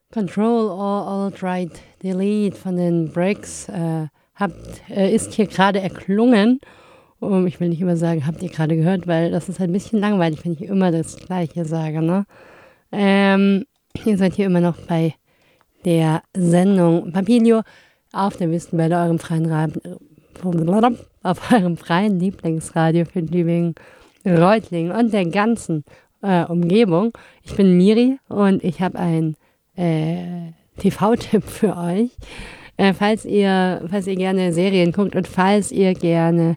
Control Alt Right Delete von den Bricks ist hier gerade erklungen. Ich will nicht immer sagen, habt ihr gerade gehört, weil das ist halt ein bisschen langweilig, wenn ich immer das Gleiche sage, ne? Ihr seid hier immer noch bei der Sendung Papilio auf der Wüstenwelle, auf eurem freien Lieblingsradio für Tübingen, Reutlingen und der ganzen Umgebung. Ich bin Miri und ich habe einen TV-Tipp für euch. Falls ihr gerne Serien guckt und falls ihr gerne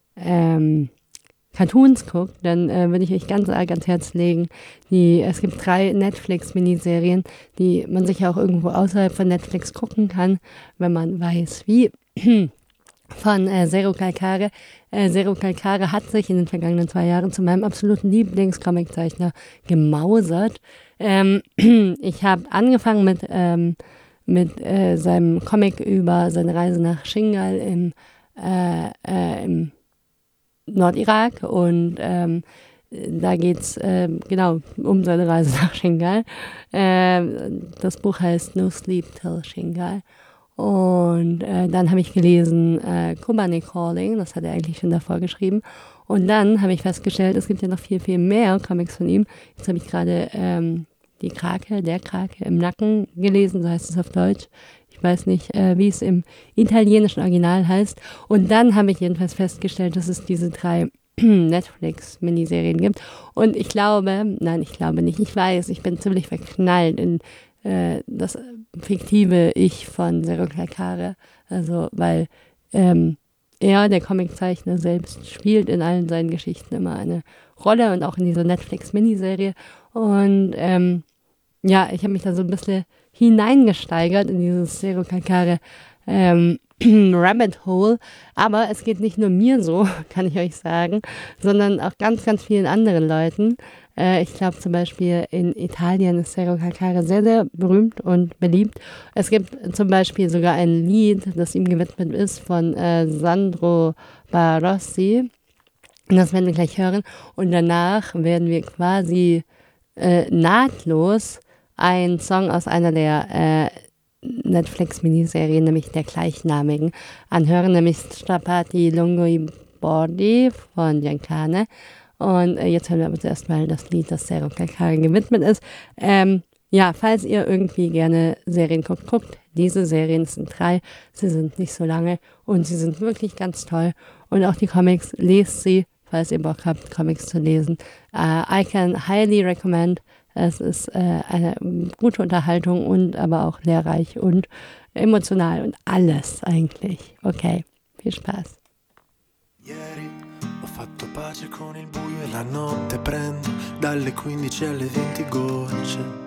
Cartoons guckt, dann würde ich euch ganz arg ans Herz legen. Es gibt 3 Netflix-Miniserien, die man sich auch irgendwo außerhalb von Netflix gucken kann, wenn man weiß, wie. Von Zero Calcare. Zero Calcare hat sich in den vergangenen 2 Jahren zu meinem absoluten Lieblingscomiczeichner gemausert. Ich habe angefangen mit seinem Comic über seine Reise nach Shingal im Nordirak und da geht's genau um seine Reise nach Shingal. Das Buch heißt No Sleep Till Shingal. Und dann habe ich gelesen Kobane Calling, das hat er eigentlich schon davor geschrieben. Und dann habe ich festgestellt, es gibt ja noch viel, viel mehr Comics von ihm. Jetzt habe ich gerade der Krake im Nacken gelesen, so heißt es auf Deutsch. Ich weiß nicht, wie es im italienischen Original heißt. Und dann habe ich jedenfalls festgestellt, dass es diese 3 Netflix-Miniserien gibt. Und ich glaube nicht, ich weiß, ich bin ziemlich verknallt in das fiktive Ich von Zero Calcare. Also, weil er, der Comiczeichner selbst, spielt in allen seinen Geschichten immer eine Rolle und auch in dieser Netflix-Miniserie. Und ja, ich habe mich da so ein bisschen hineingesteigert in dieses Zero Calcare Rabbit Hole. Aber es geht nicht nur mir so, kann ich euch sagen, sondern auch ganz, ganz vielen anderen Leuten. Ich glaube zum Beispiel in Italien ist Zero Calcare sehr, sehr berühmt und beliebt. Es gibt zum Beispiel sogar ein Lied, das ihm gewidmet ist von Sandro Barossi. Und das werden wir gleich hören. Und danach werden wir quasi nahtlos einen Song aus einer der Netflix-Miniserien, nämlich der gleichnamigen, anhören, nämlich Strapati Lungo I Bordi von Giancane. Und jetzt hören wir aber zuerst mal das Lied, das Zero Calcare gewidmet ist. Ja, falls ihr irgendwie gerne Serien guckt, diese Serien sind 3, sie sind nicht so lange und sie sind wirklich ganz toll. Und auch die Comics, lest sie, falls ihr Bock habt, Comics zu lesen. I can highly recommend. Es ist eine gute Unterhaltung und aber auch lehrreich und emotional und alles eigentlich. Okay, viel Spaß. Ieri ho fatto pace con il buio e la notte prendo dalle 15 alle 20 gocce.